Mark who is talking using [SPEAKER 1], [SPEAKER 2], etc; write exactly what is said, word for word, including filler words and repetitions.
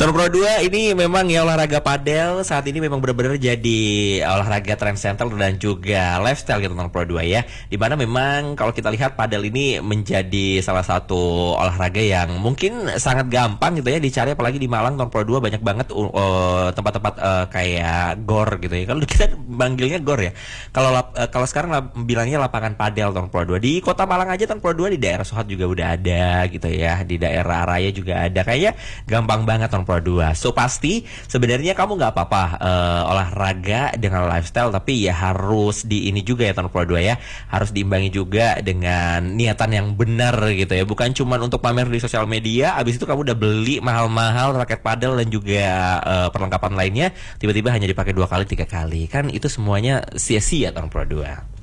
[SPEAKER 1] Tahun Pro dua ini memang ya olahraga padel saat ini memang benar-benar jadi olahraga trend center dan juga lifestyle gitu Tahun Pro dua ya. Dimana memang kalau kita lihat padel ini menjadi salah satu olahraga yang mungkin sangat gampang gitu ya dicari, apalagi di Malang Tahun Pro dua banyak banget uh, tempat-tempat uh, kayak gor gitu ya. Kalau kita manggilnya gor ya. Kalau uh, kalau sekarang lap, bilangnya lapangan padel Tahun Pro dua. Di Kota Malang aja Tahun Pro dua, di daerah Suhat juga udah ada gitu ya. Di daerah Raya juga ada. Kayaknya gampang banget Tahun Pro dua. So pasti sebenarnya kamu nggak apa-apa uh, olahraga dengan lifestyle, tapi ya harus di ini juga ya Tahun Pro dua ya. Harus diimbangi juga dengan niatan yang benar gitu ya. Bukan cuma untuk pamer di sosial media, abis itu kamu udah beli mahal-mahal raket padel dan juga uh, perlengkapan lainnya, tiba-tiba hanya dipakai dua kali, tiga kali. Kan itu semuanya sia-sia Tahun Pro dua.